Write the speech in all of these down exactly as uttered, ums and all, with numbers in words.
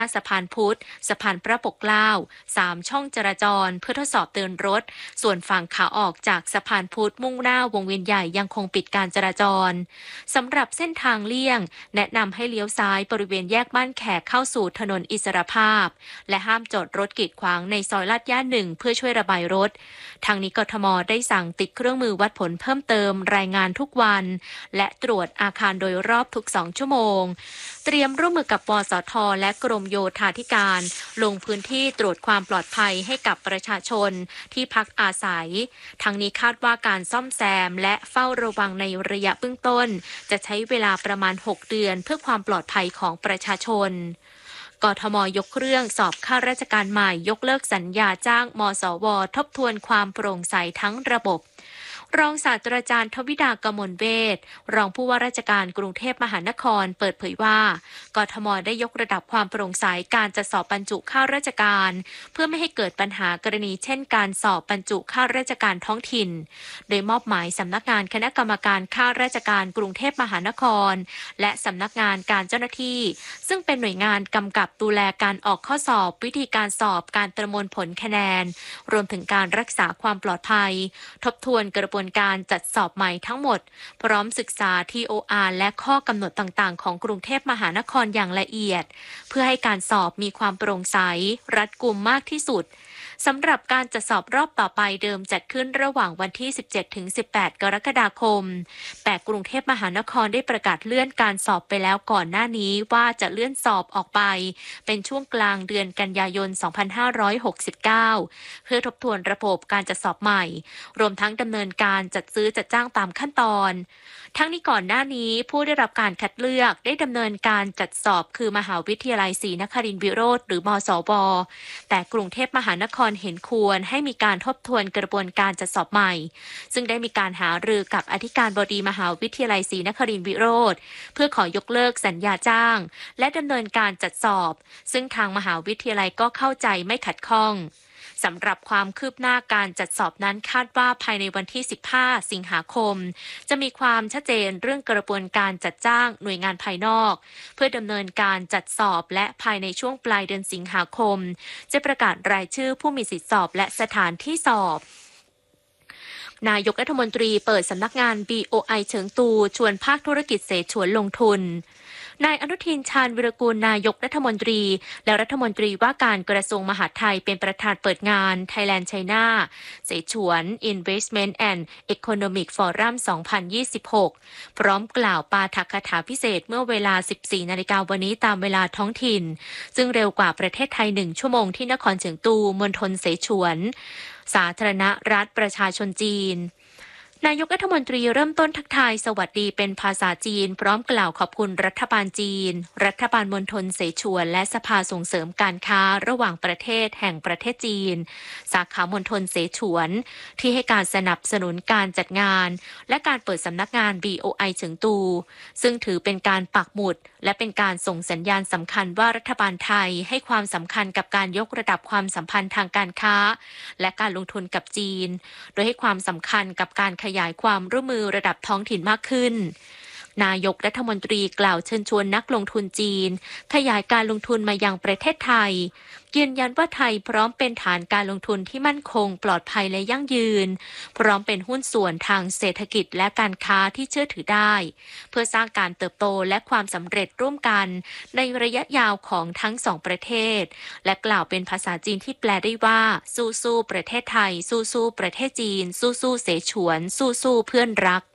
สะพานพุทธสะพานพระปกเกล้าสามช่องจราจรเพื่อทดสอบเตือนรถส่วนฝั่งขาออกจากสะพานพุทธมุ่งหน้าวงเวียนใหญ่ยังคงปิดการจราจรสำหรับเส้นทางเลี่ยงแนะนำให้เลี้ยวซ้ายบริเวณแยกบ้านแขกเข้าสู่ถนนอิสรภาพและห้ามจอดรถกีดขวางในซอยลาดย่าหนึ่งเพื่อช่วยระบายรถทางนี้กทมได้สั่งติดเครื่องมือวัดผลเพิ่มเติมรายงานทุกวันและตรวจอาคารโดยรอบทุกสองชั่วโมงเตรียมร่วมมือกับวสทและกรมโยธาธิการลงพื้นที่ตรวจความปลอดภัยให้กับประชาชนที่พักอาศัยทั้งนี้คาดว่าการซ่อมแซมและเฝ้าระวังในระยะเบื้องต้นจะใช้เวลาประมาณหกเดือนเพื่อความปลอดภัยของประชาชนกทมยกเครื่องสอบข้าราชการใหม่ยกเลิกสัญญาจ้างมสวทบทวนความโปร่งใสทั้งระบบรองศาสตราจารย์ทวิดากมลเวชรองผู้ว่าราชการกรุงเทพมหานครเปิดเผยว่ากทมได้ยกระดับความโปร่งใสการจัดสอบบรรจุข้าราชการเพื่อไม่ให้เกิดปัญหากรณีเช่นการสอบบรรจุข้าราชการท้องถิ่นโดยมอบหมายสำนักงานคณะกรรมการข้าราชการกรุงเทพมหานครและสำนักงานการเจ้าหน้าที่ซึ่งเป็นหน่วยงานกำกับดูแลการออกข้อสอบวิธีการสอบการประมวลผลคะแนนรวมถึงการรักษาความปลอดภัยทบทวนกระบวนการจัดสอบใหม่ทั้งหมดพร้อมศึกษา ที โอ อาร์ และข้อกำหนดต่างๆของกรุงเทพมหานครอย่างละเอียดเพื่อให้การสอบมีความโปร่งใสรัดกุมมากที่สุดสำหรับการจัดสอบรอบต่อไปเดิมจัดขึ้นระหว่างวันที่ สิบเจ็ดถึงสิบแปด กรกฎาคมแต่กรุงเทพมหานครได้ประกาศเลื่อนการสอบไปแล้วก่อนหน้านี้ว่าจะเลื่อนสอบออกไปเป็นช่วงกลางเดือนกันยายน สองพันห้าร้อยหกสิบเก้า เพื่อทบทวนระบบการจัดสอบใหม่รวมทั้งดำเนินการจัดซื้อจัดจ้างตามขั้นตอนทั้งนี้ก่อนหน้านี้ผู้ได้รับการคัดเลือกได้ดำเนินการจัดสอบคือมหาวิทยาลัยศรีนครินทรวิโรธหรือมสวแต่กรุงเทพมหานครเห็นควรให้มีการทบทวนกระบวนการจัดสอบใหม่ซึ่งได้มีการหารือกับอธิการบดีมหาวิทยาลัยศรีนครินทรวิโรธเพื่อขอยกเลิกสัญญาจ้างและดำเนินการจัดสอบซึ่งทางมหาวิทยาลัยก็เข้าใจไม่ขัดข้องสำหรับความคืบหน้าการจัดสอบนั้นคาดว่าภายในวันที่ สิบห้า สิงหาคมจะมีความชัดเจนเรื่องกระบวนการจัดจ้างหน่วยงานภายนอกเพื่อดำเนินการจัดสอบและภายในช่วงปลายเดือนสิงหาคมจะประกาศรายชื่อผู้มีสิทธิสอบและสถานที่สอบนายกรัฐมนตรีเปิดสำนักงาน บี โอ ไอ เฉิงตูชวนภาคธุรกิจเสฉวนลงทุนนายอนุทินชาญวิรากูลนายกรัฐมนตรีและรัฐมนตรีว่าการกระทรวงมหาดไทยเป็นประธานเปิดงาน Thailand China เสฉวน Investment and Economic Forum สองพันยี่สิบหกพร้อมกล่าวปาฐกถาพิเศษเมื่อเวลา สิบสี่ นาฬิกาวันนี้ตามเวลาท้องถิ่นซึ่งเร็วกว่าประเทศไทยหนึ่งชั่วโมงที่นครเฉิงตูมณฑลเสฉวนสาธารณรัฐประชาชนจีนนายกรัฐมนตรีเริ่มต้นทักทายสวัสดีเป็นภาษาจีนพร้อมกล่าวขอบคุณรัฐบาลจีนรัฐบาลมณฑลเสฉวนและสภาส่งเสริมการค้าระหว่างประเทศแห่งประเทศจีนสาขามณฑลเสฉวนที่ให้การสนับสนุนการจัดงานและการเปิดสำนักงาน บี โอ ไอ เฉิงตูซึ่งถือเป็นการปักหมุดและเป็นการส่งสัญญาณสำคัญว่ารัฐบาลไทยให้ความสำคัญกับการยกระดับความสัมพันธ์ทางการค้าและการลงทุนกับจีนโดยให้ความสำคัญกับการขยายความร่วมมือระดับท้องถิ่นมากขึ้นนายกรัฐมนตรีกล่าวเชิญชวนนักลงทุนจีนขยายการลงทุนมายังประเทศไทยยืนยันว่าไทยพร้อมเป็นฐานการลงทุนที่มั่นคงปลอดภัยและยั่งยืนพร้อมเป็นหุ้นส่วนทางเศรษฐกิจและการค้าที่เชื่อถือได้เพื่อสร้างการเติบโตและความสำเร็จร่วมกันในระยะยาวของทั้งสองประเทศและกล่าวเป็นภาษาจีนที่แปลได้ว่าสู้ๆประเทศไทยสู้ๆประเทศจีนสู้ๆเสฉวนสู้ๆเพื่อนรัก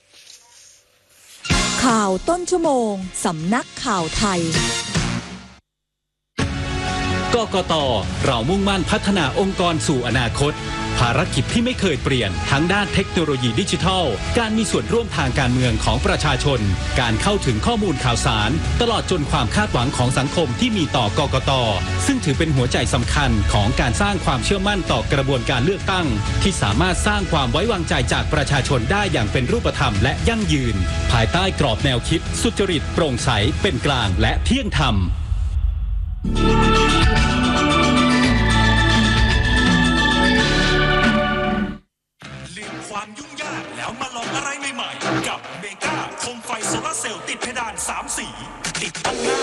ข่าวต้นชั่วโมงสำนักข่าวไทยกกต.เรามุ่งมั่นพัฒนาองค์กรสู่อนาคตภารกิจที่ไม่เคยเปลี่ยนทั้งด้านเทคโนโลยีดิจิทัลการมีส่วนร่วมทางการเมืองของประชาชนการเข้าถึงข้อมูลข่าวสารตลอดจนความคาดหวังของสังคมที่มีต่อกกต.ซึ่งถือเป็นหัวใจสำคัญของการสร้างความเชื่อมั่นต่อกระบวนการเลือกตั้งที่สามารถสร้างความไว้วางใจจากประชาชนได้อย่างเป็นรูปธรรมและยั่งยืนภายใต้กรอบแนวคิดสุจริตโปร่งใสเป็นกลางและเที่ยงธรรมความยุ่งยากแล้วมาลองอะไรใหม่ๆกับเมกาโคมไฟโซลาร์เซลล์ติดเพดานสามสีติดตั้งง่าย